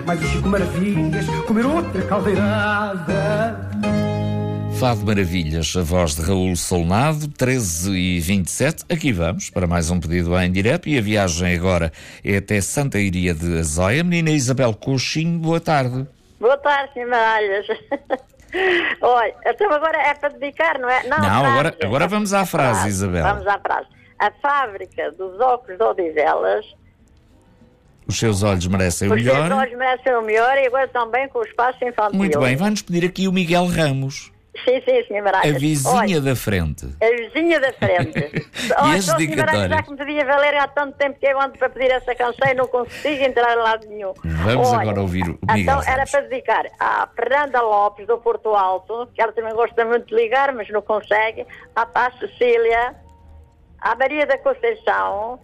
mais o Chico Maravilhas, comer outra caldeirada. Fado Maravilhas, a voz de Raul Solnado, 13h27. Aqui vamos para mais um pedido em direto e a viagem agora é até Santa Iria de Azóia. Menina Isabel Coxinho, boa tarde. Boa tarde, Sr. Maralhas. Olha, então agora é para dedicar, não é? Não, agora vamos à frase, Isabel. Vamos à frase. A fábrica dos óculos de Odivelas. Os seus olhos merecem o melhor. Os seus olhos merecem o melhor e agora também com o espaço infantil. Muito bem, vai-nos pedir aqui o Miguel Ramos. Sim, Sr. Maralhas. A vizinha da frente. A vizinha da frente. E as dedicatórias? Já que me devia valer há tanto tempo que eu ando para pedir essa canção e não consigo entrar em lado nenhum. Vamos agora ouvir o Miguel Então Ramos. era para dedicar à Fernanda Lopes do Porto Alto, que ela também gosta muito de ligar, mas não consegue, à Cecília, à Maria da Conceição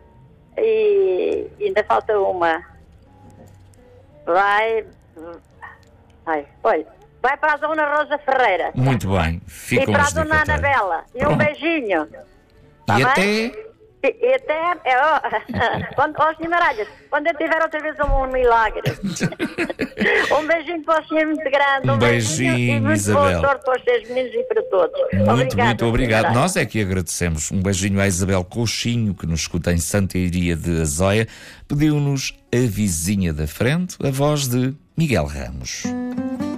e ainda falta uma. Vai para a Dona Rosa Ferreira. Muito bem, E ficam para a os Dona dedicatórios. Anabela. E um beijinho. Tá E bem? até... E até, Sr. Maralhas, quando eu tiver outra vez um milagre. Um beijinho para o senhor muito grande. Um beijinho, e muito Isabel. boa sorte para os seus meninos e para todos. Muito obrigado. Sra. Nós é que agradecemos. Um beijinho à Isabel Coxinho, que nos escuta em Santa Iria de Azóia. Pediu-nos a vizinha da frente, a voz de Miguel Ramos.